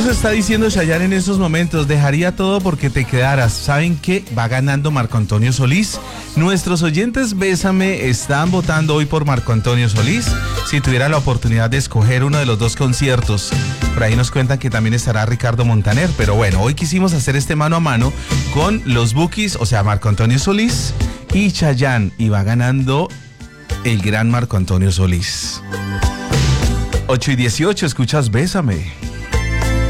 Eso está diciendo Chayanne en estos momentos. Dejaría todo porque te quedaras. ¿Saben qué? Va ganando Marco Antonio Solís. Nuestros oyentes Bésame están votando hoy por Marco Antonio Solís. Si tuviera la oportunidad de escoger uno de los dos conciertos. Por ahí nos cuentan que también estará Ricardo Montaner. Pero bueno, hoy quisimos hacer este mano a mano con los Bukis, o sea, Marco Antonio Solís y Chayanne. Y va ganando el gran Marco Antonio Solís. 8:18, escuchas Bésame.